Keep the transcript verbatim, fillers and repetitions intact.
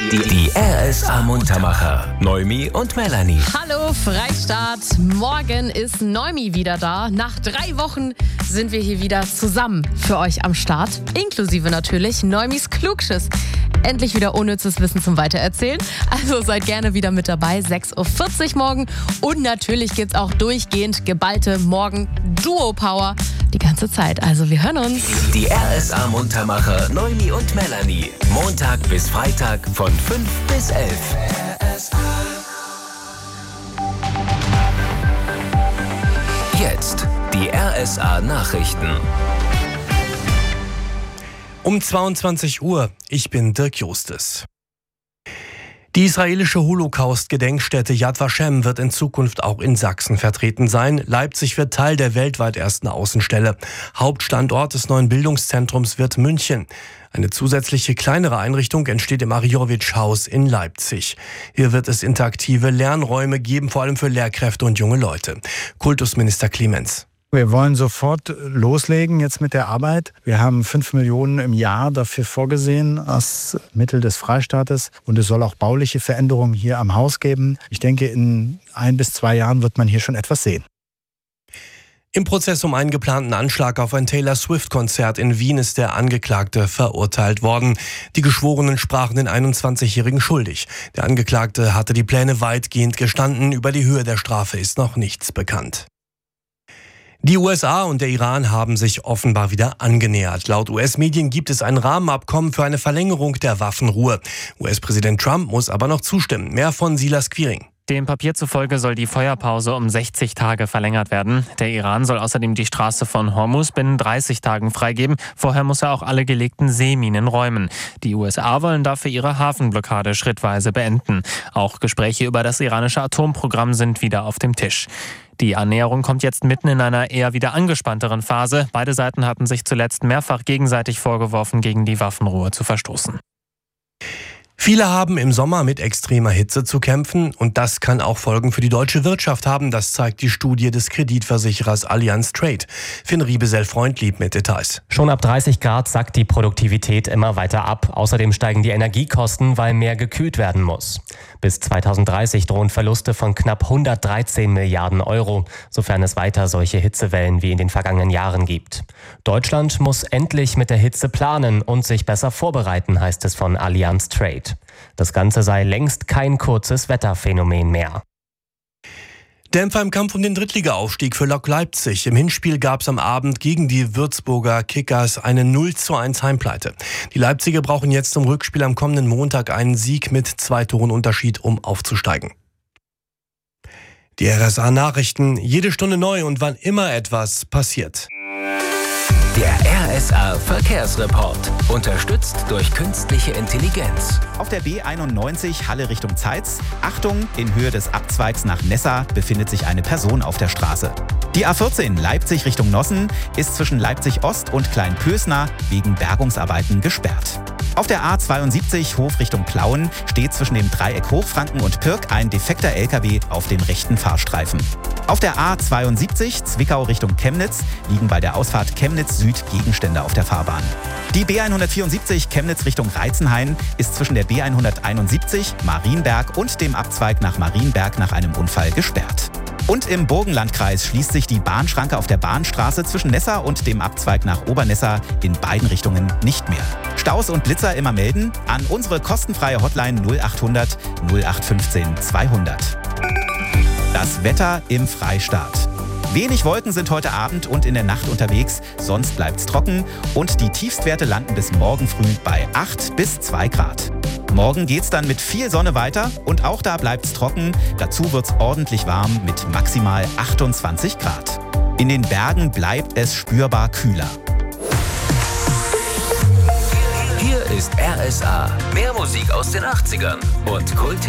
Die, die R S A Muntermacher, Noemi und Melanie. Hallo Freistaat, morgen ist Noemi wieder da. Nach drei Wochen sind wir hier wieder zusammen für euch am Start. Inklusive natürlich Noimis Klugschiss. Endlich wieder unnützes Wissen zum Weitererzählen. Also seid gerne wieder mit dabei, sechs Uhr vierzig morgen. Und natürlich gibt's auch durchgehend geballte Morgen-Duo-Power die ganze Zeit. Also wir hören uns. Die R S A Muntermacher, Noemi und Melanie. Montag bis Freitag von fünf bis elf. R S A. Jetzt die R S A Nachrichten. Um zweiundzwanzig Uhr, ich bin Dirk Justes. Die israelische Holocaust-Gedenkstätte Yad Vashem wird in Zukunft auch in Sachsen vertreten sein. Leipzig wird Teil der weltweit ersten Außenstelle. Hauptstandort des neuen Bildungszentrums wird München. Eine zusätzliche kleinere Einrichtung entsteht im Ariowitsch-Haus in Leipzig. Hier wird es interaktive Lernräume geben, vor allem für Lehrkräfte und junge Leute. Kultusminister Clemens. Wir wollen sofort loslegen jetzt mit der Arbeit. Wir haben fünf Millionen im Jahr dafür vorgesehen als Mittel des Freistaates. Und es soll auch bauliche Veränderungen hier am Haus geben. Ich denke, in ein bis zwei Jahren wird man hier schon etwas sehen. Im Prozess um einen geplanten Anschlag auf ein Taylor Swift-Konzert in Wien ist der Angeklagte verurteilt worden. Die Geschworenen sprachen den einundzwanzigjährigen schuldig. Der Angeklagte hatte die Pläne weitgehend gestanden. Über die Höhe der Strafe ist noch nichts bekannt. Die U S A und der Iran haben sich offenbar wieder angenähert. Laut U S-Medien gibt es ein Rahmenabkommen für eine Verlängerung der Waffenruhe. U S-Präsident Trump muss aber noch zustimmen. Mehr von Silas Quiring. Dem Papier zufolge soll die Feuerpause um sechzig Tage verlängert werden. Der Iran soll außerdem die Straße von Hormuz binnen dreißig Tagen freigeben. Vorher muss er auch alle gelegten Seeminen räumen. Die U S A wollen dafür ihre Hafenblockade schrittweise beenden. Auch Gespräche über das iranische Atomprogramm sind wieder auf dem Tisch. Die Annäherung kommt jetzt mitten in einer eher wieder angespannteren Phase. Beide Seiten hatten sich zuletzt mehrfach gegenseitig vorgeworfen, gegen die Waffenruhe zu verstoßen. Viele haben im Sommer mit extremer Hitze zu kämpfen und das kann auch Folgen für die deutsche Wirtschaft haben. Das zeigt die Studie des Kreditversicherers Allianz Trade. Finn Riebesell-Freundlieb mit Details. Schon ab dreißig Grad sackt die Produktivität immer weiter ab. Außerdem steigen die Energiekosten, weil mehr gekühlt werden muss. Bis zweitausenddreißig drohen Verluste von knapp hundertdreizehn Milliarden Euro, sofern es weiter solche Hitzewellen wie in den vergangenen Jahren gibt. Deutschland muss endlich mit der Hitze planen und sich besser vorbereiten, heißt es von Allianz Trade. Das Ganze sei längst kein kurzes Wetterphänomen mehr. Dämpfer im Kampf um den Drittliga-Aufstieg für Lok Leipzig. Im Hinspiel gab es am Abend gegen die Würzburger Kickers eine null zu eins Heimpleite. Die Leipziger brauchen jetzt zum Rückspiel am kommenden Montag einen Sieg mit zwei Toren Unterschied, um aufzusteigen. Die R S A-Nachrichten, jede Stunde neu und wann immer etwas passiert. Der R S A Verkehrsreport, unterstützt durch künstliche Intelligenz. Auf der B einundneunzig Halle Richtung Zeitz. Achtung, in Höhe des Abzweigs nach Nessa befindet sich eine Person auf der Straße. Die A vierzehn Leipzig Richtung Nossen ist zwischen Leipzig Ost und Kleinpösna wegen Bergungsarbeiten gesperrt. Auf der A zweiundsiebzig Hof Richtung Plauen steht zwischen dem Dreieck Hochfranken und Pirk ein defekter L K W auf dem rechten Fahrstreifen. Auf der A zweiundsiebzig Zwickau Richtung Chemnitz liegen bei der Ausfahrt Chemnitz Süd Gegenstände auf der Fahrbahn. Die B hundertvierundsiebzig Chemnitz Richtung Reizenhain ist zwischen der B hunderteinundsiebzig Marienberg und dem Abzweig nach Marienberg nach einem Unfall gesperrt. Und im Burgenlandkreis schließt sich die Bahnschranke auf der Bahnstraße zwischen Nessa und dem Abzweig nach Obernessa in beiden Richtungen nicht mehr. Staus und Blitzer immer melden an unsere kostenfreie Hotline null achthundert null acht fünfzehn zweihundert. Das Wetter im Freistaat. Wenig Wolken sind heute Abend und in der Nacht unterwegs, sonst bleibt's trocken und die Tiefstwerte landen bis morgen früh bei acht bis zwei Grad. Morgen geht's dann mit viel Sonne weiter und auch da bleibt's trocken. Dazu wird's ordentlich warm mit maximal achtundzwanzig Grad. In den Bergen bleibt es spürbar kühler. Hier ist R S A. Mehr Musik aus den achtzigern und Kult